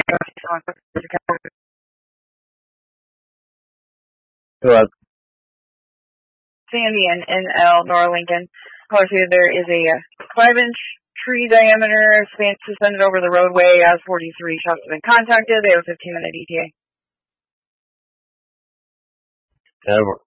Hello. Sandy and NL Nora Lincoln. There is a 5-inch tree diameter span suspended over the roadway as 43 shops have been contacted. They have a 15-minute ETA. Over.